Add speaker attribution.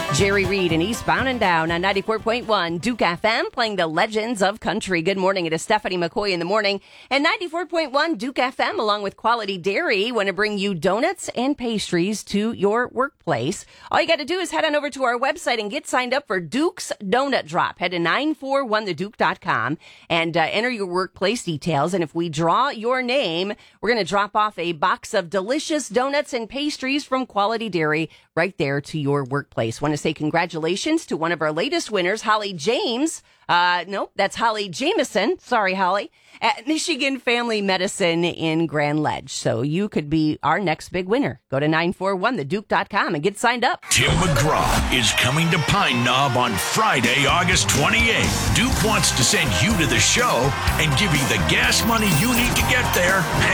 Speaker 1: Jerry Reed and Eastbound and Down on 94.1 Duke FM, playing the legends of country. Good morning. It is Stephanie McCoy in the morning. And 94.1 Duke FM, along with Quality Dairy, want to bring you donuts and pastries to your workplace. All you got to do is head on over to our website and get signed up for Duke's Donut Drop. Head to 941theduke.com and enter your workplace details. And if we draw your name, we're going to drop off a box of delicious donuts and pastries from Quality Dairy right there to your workplace. Want to say congratulations to one of our latest winners, Holly James. Nope, that's Holly Jameson. Sorry, Holly. At Michigan Family Medicine in Grand Ledge. So you could be our next big winner. Go to 941theduke.com and get signed up.
Speaker 2: Tim McGraw is coming to Pine Knob on Friday, August 28th. Duke wants to send you to the show and give you the gas money you need to get there.